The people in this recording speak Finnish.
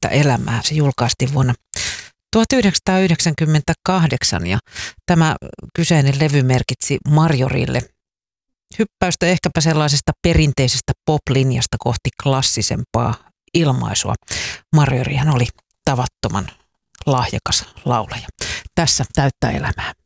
Täyttä elämää. Se julkaistiin vuonna 1998 ja tämä kyseinen levy merkitsi Marjorille hyppäystä ehkäpä sellaisesta perinteisestä pop-linjasta kohti klassisempaa ilmaisua. Marjorihan oli tavattoman lahjakas laulaja. Tässä Täyttä elämää.